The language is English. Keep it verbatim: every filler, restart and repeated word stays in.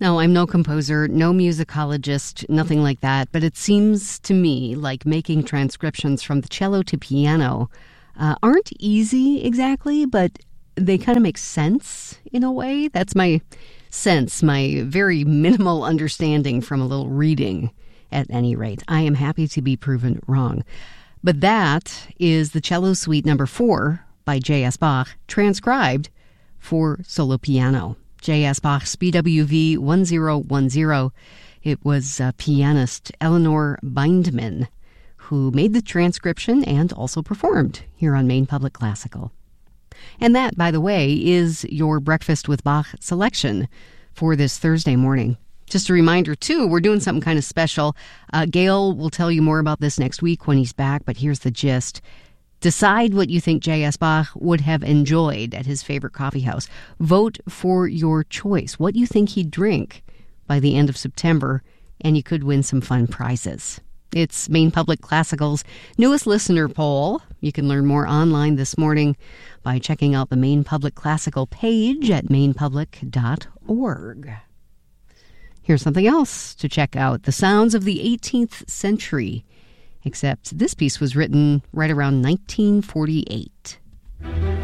No, I'm no composer, no musicologist, nothing like that, but it seems to me like making transcriptions from the cello to piano uh, aren't easy exactly, but they kind of make sense in a way. That's my sense, my very minimal understanding from a little reading, at any rate. I am happy to be proven wrong. But that is the Cello Suite number four by J S. Bach, transcribed for solo piano. J S. Bach's B W V one zero one zero. It was uh, pianist Eleanor Bindman who made the transcription and also performed here on Maine Public Classical. And that, by the way, is your Breakfast with Bach selection for this Thursday morning. Just a reminder, too, we're doing something kind of special. Uh, Gail will tell you more about this next week when he's back, but here's the gist. Decide what you think J S. Bach would have enjoyed at his favorite coffee house. Vote for your choice, what you think he'd drink by the end of September, and you could win some fun prizes. It's Maine Public Classical's newest listener poll. You can learn more online this morning by checking out the Maine Public Classical page at maine public dot org. Here's something else to check out, the sounds of the eighteenth century. Except this piece was written right around nineteen forty-eight.